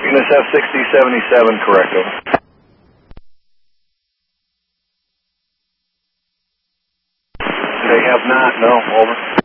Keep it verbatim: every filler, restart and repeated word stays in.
Cygnus F sixty seventy-seven, correct, over. They have not, no, over.